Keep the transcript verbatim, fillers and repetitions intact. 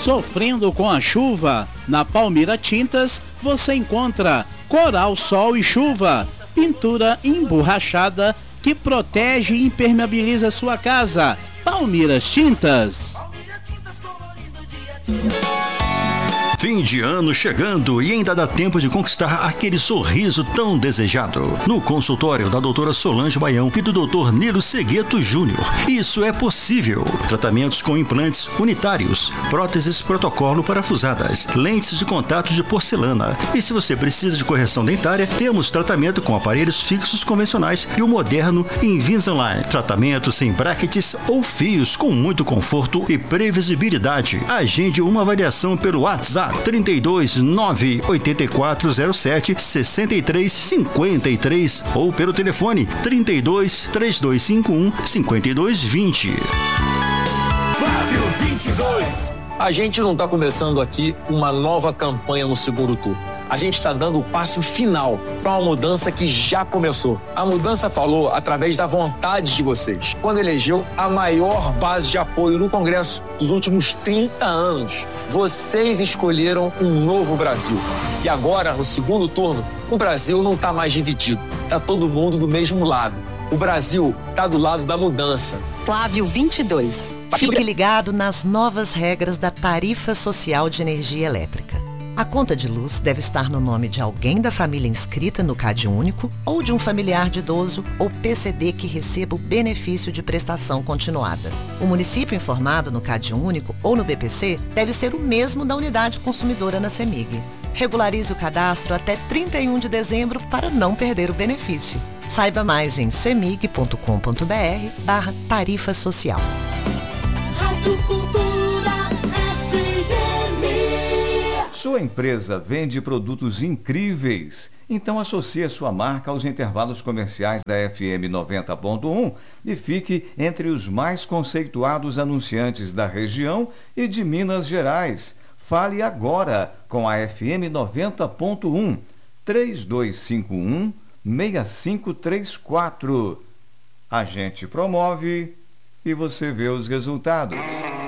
Sofrendo com a chuva? Na Palmira Tintas você encontra Coral, Sol e Chuva, pintura emborrachada que protege e impermeabiliza sua casa. Palmiras Tintas. Fim de ano chegando e ainda dá tempo de conquistar aquele sorriso tão desejado. No consultório da doutora Solange Baião e do doutor Nilo Segueto Júnior, isso é possível. Tratamentos com implantes unitários, próteses protocolo parafusadas, lentes de contato de porcelana. E se você precisa de correção dentária, temos tratamento com aparelhos fixos convencionais e o moderno Invisalign. Tratamento sem brackets ou fios com muito conforto e previsibilidade. Agende uma avaliação pelo WhatsApp trinta e dois, nove oito quatro zero sete, seis três cinco três ou pelo telefone trinta e dois, três dois cinco um, cinco dois dois zero. Flávio vinte e dois. A gente não está começando aqui uma nova campanha no segundo turno. A gente está dando o passo final para uma mudança que já começou. A mudança falou através da vontade de vocês, quando elegeu a maior base de apoio no Congresso dos últimos trinta anos. Vocês escolheram um novo Brasil. E agora, no segundo turno, o Brasil não está mais dividido. Está todo mundo do mesmo lado. O Brasil está do lado da mudança. Flávio vinte e dois. Fique ligado nas novas regras da tarifa social de energia elétrica. A conta de luz deve estar no nome de alguém da família inscrita no CAD Único ou de um familiar de idoso ou P C D que receba o benefício de prestação continuada. O município informado no CAD Único ou no B P C deve ser o mesmo da unidade consumidora na CEMIG. Regularize o cadastro até trinta e um de dezembro para não perder o benefício. Saiba mais em cemig ponto com ponto br barra tarifa social. Rádio Cultura F M. Sua empresa vende produtos incríveis? Então associe a sua marca aos intervalos comerciais da F M noventa ponto um e fique entre os mais conceituados anunciantes da região e de Minas Gerais. Fale agora com a F M noventa ponto um, três dois cinco um, seis cinco três quatro. A gente promove e você vê os resultados.